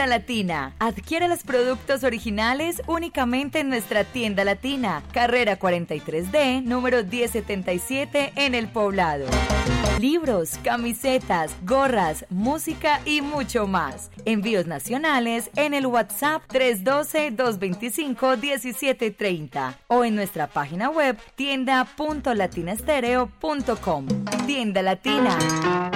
Tienda Latina. Adquiere los productos originales únicamente en nuestra Tienda Latina, carrera 43D, número 1077 en El Poblado. Libros, camisetas, gorras, música y mucho más. Envíos nacionales en el WhatsApp 312-225-1730 o en nuestra página web tienda.latinastereo.com. Tienda Latina.